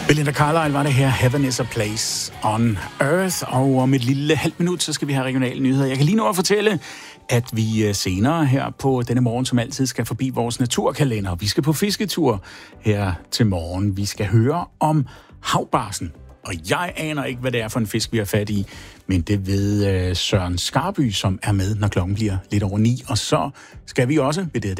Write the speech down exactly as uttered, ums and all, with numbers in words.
Belinda Carlisle var det her, Heaven is a place on earth, og om et lille halvt minut, så skal vi have regionale nyheder. Jeg kan lige nå at fortælle, at vi senere her på denne morgen, som altid, skal forbi vores naturkalender. Vi skal på fisketur her til morgen. Vi skal høre om havbarsen, og jeg aner ikke, hvad det er for en fisk, vi har fat i, men det ved Søren Skarby, som er med, når klokken bliver lidt over ni, og så skal vi også ved det